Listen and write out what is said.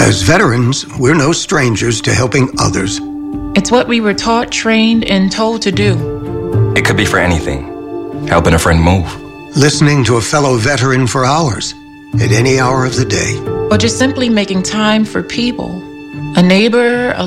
As veterans, we're no strangers to helping others. It's what we were taught, trained, and told to do. It could be for anything. Helping a friend move. Listening to a fellow veteran for hours, at any hour of the day. Or just simply making time for people. A neighbor, a